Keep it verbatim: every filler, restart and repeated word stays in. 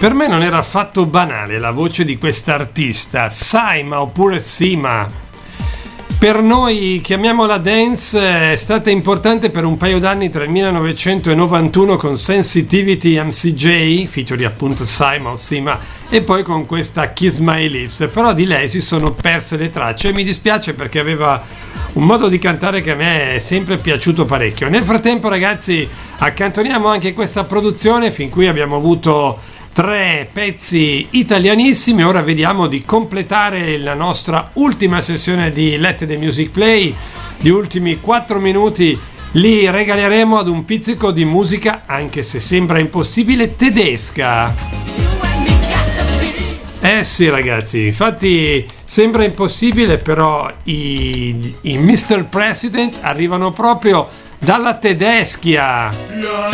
Per me non era affatto banale la voce di quest'artista, Saima oppure Sima. Per noi, chiamiamola dance, è stata importante per un paio d'anni tra il millenovecentonovantuno con Sensitivity M C J, featuring appunto Saima o Sima, e poi con questa Kiss My Lips. Però di lei si sono perse le tracce e mi dispiace perché aveva un modo di cantare che a me è sempre piaciuto parecchio. Nel frattempo, ragazzi, accantoniamo anche questa produzione fin qui abbiamo avuto tre pezzi italianissimi. Ora vediamo di completare la nostra ultima sessione di Let the Music Play. Gli ultimi quattro minuti li regaleremo ad un pizzico di musica, anche se sembra impossibile, tedesca. Eh sì ragazzi, infatti sembra impossibile, però i, i mister President arrivano proprio dalla Tedeschia.